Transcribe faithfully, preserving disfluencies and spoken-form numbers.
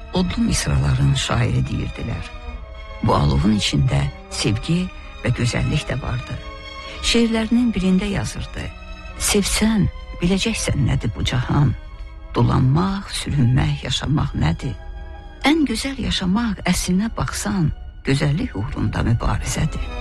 odlu misraların şairi deyirdilər. Bu alovun içində sevgi və gözəllik də vardı. Şeirlərinin birində yazırdı: sevsən, biləcəksən nədir bu cahan, dolanmaq, sürünmək, yaşamaq nədir? Ən gözəl yaşamaq əslinə baxsan, gözəllik uğrunda mübarizədir.